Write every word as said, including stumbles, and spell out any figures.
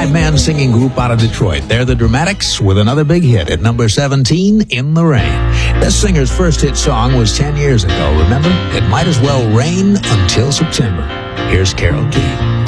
five-man singing group out of Detroit. They're the Dramatics with another big hit at number seventeen, In the Rain. This singer's first hit song was ten years ago, remember? It might as well rain until September. Here's Carole King.